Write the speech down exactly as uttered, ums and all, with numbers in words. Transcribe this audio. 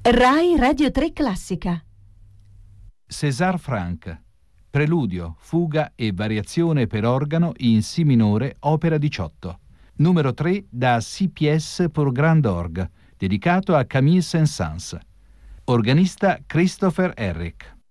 Rai Radio tre Classica. César Franck, Preludio, fuga e variazione per organo in Si minore, opera diciotto. Numero tre da six pièces pour grand orgue, dedicato a Camille Saint-Saëns. Organista Christopher Herrick.